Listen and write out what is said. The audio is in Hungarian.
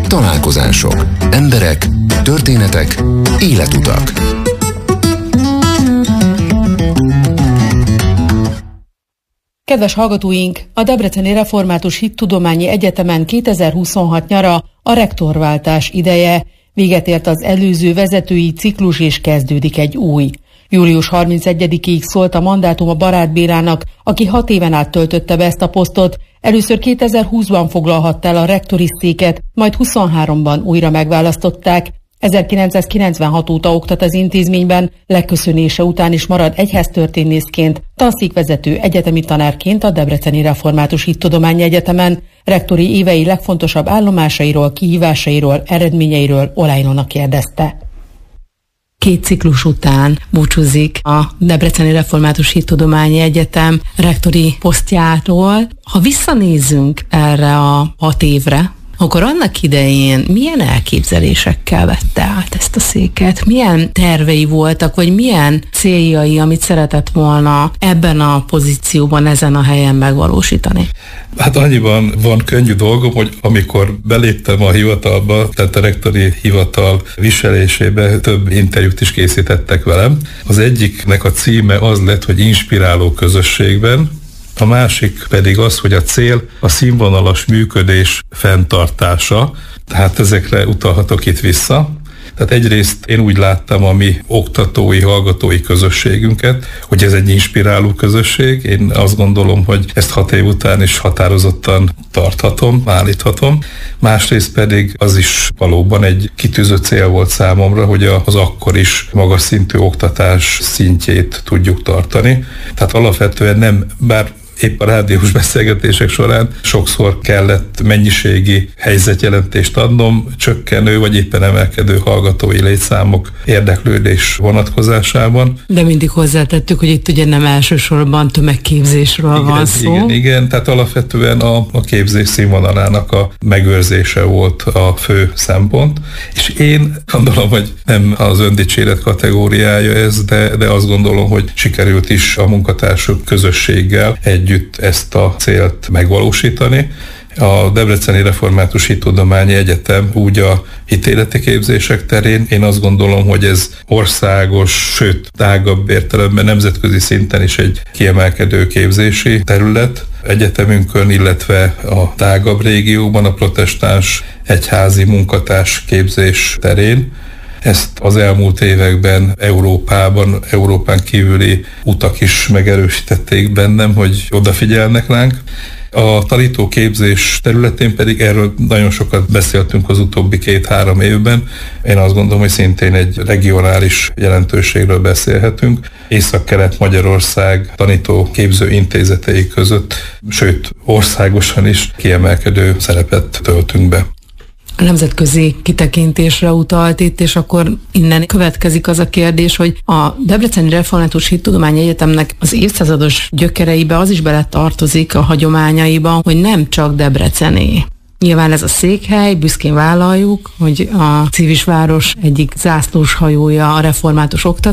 Találkozások, emberek, történetek, életutak. Kedves hallgatóink, a Debreceni Református Hittudományi Egyetemen 2026 nyara a rektorváltás ideje. Véget ért az előző vezetői ciklus és kezdődik egy új. Július 31-ig szólt a mandátum a Barát Bélának, aki 6 éven át töltötte be ezt a posztot. Először 2020-ban foglalhatta el a rektori széket, majd 23-ban újra megválasztották. 1996 óta oktat az intézményben, legköszönése után is marad egyháztörténészként, tanszékvezető egyetemi tanárként a Debreceni Református Hittudományi Egyetemen. Rektori évei legfontosabb állomásairól, kihívásairól, eredményeiről Olajnónak kérdezte. 2 ciklus után búcsúzik a Debreceni Református Hittudományi Egyetem rektori posztjáról. Ha visszanézzünk erre a 6 évre, akkor annak idején milyen elképzelésekkel vette át ezt a széket? Milyen tervei voltak, vagy milyen céljai, amit szeretett volna ebben a pozícióban, ezen a helyen megvalósítani? Hát annyiban van könnyű dolgom, hogy amikor beléptem a hivatalba, tehát a rektori hivatal viselésébe, több interjút is készítettek velem. Az egyiknek a címe az lett, hogy inspiráló közösségben, a másik pedig az, hogy a cél a színvonalas működés fenntartása, tehát ezekre utalhatok itt vissza. Tehát egyrészt én úgy láttam a mi oktatói, hallgatói közösségünket, hogy ez egy inspiráló közösség. Én azt gondolom, hogy ezt 6 év után is határozottan tarthatom, állíthatom. Másrészt pedig az is valóban egy kitűzött cél volt számomra, hogy az akkor is magas szintű oktatás szintjét tudjuk tartani. Tehát alapvetően nem, bár épp a rádiós beszélgetések során sokszor kellett mennyiségi helyzetjelentést adnom, csökkenő vagy éppen emelkedő hallgatói létszámok érdeklődés vonatkozásában. De mindig hozzátettük, hogy itt ugye nem elsősorban tömegképzésről van szó. Igen, tehát alapvetően a képzés színvonalának a megőrzése volt a fő szempont, és én gondolom, hogy nem az öndicséret kategóriája ez, de azt gondolom, hogy sikerült is a munkatársak közösséggel együtt ezt a célt megvalósítani. A Debreceni Református Hittudományi Egyetem úgy a hitéleti képzések terén, én azt gondolom, hogy ez országos, sőt tágabb értelemben nemzetközi szinten is egy kiemelkedő képzési terület. Egyetemünkön, illetve a tágabb régióban a protestáns egyházi munkatárs képzés terén. Ezt az elmúlt években Európán kívüli utak is megerősítették bennem, hogy odafigyelnek ránk. A tanítóképzés területén pedig erről nagyon sokat beszéltünk az utóbbi 2-3 évben. Én azt gondolom, hogy szintén egy regionális jelentőségről beszélhetünk. Észak-Kelet-Magyarország tanítóképző intézetei között, sőt országosan is kiemelkedő szerepet töltünk be. A nemzetközi kitekintésre utalt itt, és akkor innen következik az a kérdés, hogy a Debreceni Református Hittudományi Egyetemnek az évszázados gyökereibe az is beletartozik a hagyományaiban, hogy nem csak Debreceni. Nyilván ez a székhely, büszkén vállaljuk, hogy a Civisváros egyik zászlós hajója a református oktatás,